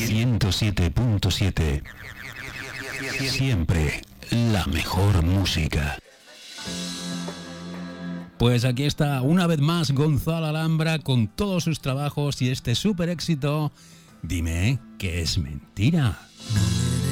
107.7. Siempre la mejor música. Pues aquí está una vez más Gonzalo Alhambra con todos sus trabajos y este súper éxito. Dime que es mentira. No me